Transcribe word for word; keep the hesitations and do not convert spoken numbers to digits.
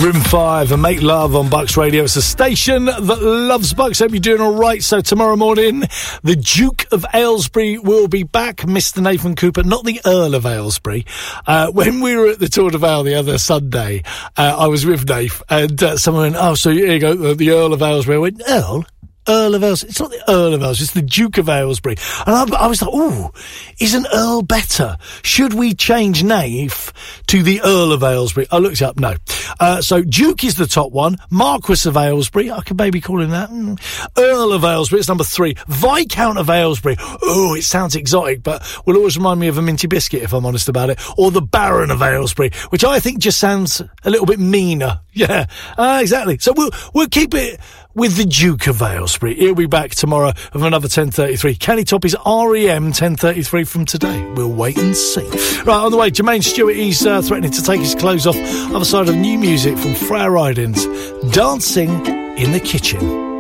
Room five and Make Love on Bucks Radio. It's a station that loves Bucks. Hope you're doing all right. So tomorrow morning, the Duke of Aylesbury will be back. Mister Nathan Cooper, not the Earl of Aylesbury. Uh, when we were at the Tour de Vale the other Sunday, uh, I was with Nath, and uh, someone went, oh, so here you go, the, the Earl of Aylesbury. I went, Earl? Earl of Aylesbury. It's not the Earl of Aylesbury, it's the Duke of Aylesbury. And I, I was like, oh, is an Earl better? Should we change Nath to the Earl of Aylesbury? I looked it up, no. Uh, so Duke is the top one. Marquis of Aylesbury, I could maybe call him that. Mm. Earl of Aylesbury, it's number three. Viscount of Aylesbury, oh, it sounds exotic, but will always remind me of a minty biscuit, if I'm honest about it. Or the Baron of Aylesbury, which I think just sounds a little bit meaner. Yeah, uh, exactly. So we'll, we'll keep it with the Duke of Aylesbury. He'll be back tomorrow with another ten thirty-three. Kenny Top is R E M ten thirty-three from today. We'll wait and see. Right, on the way, Jermaine Stewart, he's uh, threatening to take his clothes off. Other side of new music from Freya Ridings, Dancing in the Kitchen.